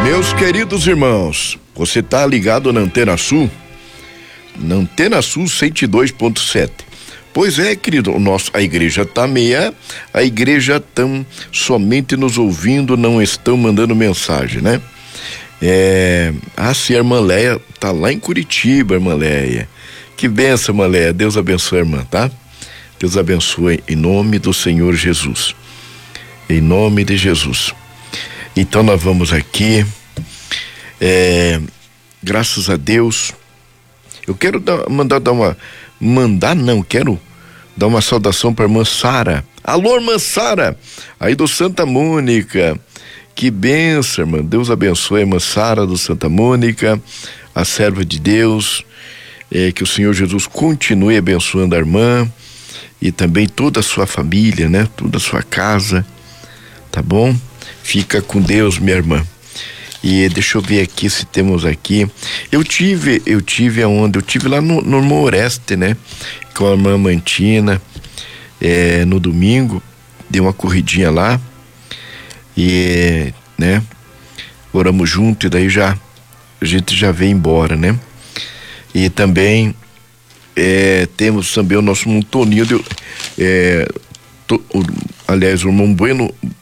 Meus queridos irmãos, você tá ligado na Antena Sul? Na Antena Sul 102.7. Pois é, querido, a igreja tá meia, a igreja tão somente nos ouvindo, não estão mandando mensagem, né? Se a irmã Leia tá lá em Curitiba, irmã Leia. Que benção, irmã Leia, Deus abençoe a irmã, tá? Deus abençoe em nome do Senhor Jesus. Em nome de Jesus. Então nós vamos aqui, graças a Deus, eu quero quero dar uma saudação para a irmã Sara. Alô, irmã Sara, aí do Santa Mônica, que bênção, irmã, Deus abençoe a irmã Sara do Santa Mônica, a serva de Deus, que o Senhor Jesus continue abençoando a irmã e também toda a sua família, né, toda a sua casa, tá bom? Fica com Deus, minha irmã. E deixa eu ver aqui se temos aqui. Eu tive aonde? Eu tive lá no Noroeste, né? Com a irmã Mantina, no domingo, dei uma corridinha lá e, né? Oramos junto e daí a gente já veio embora, né? E também temos também o nosso Toninho, aliás, o irmão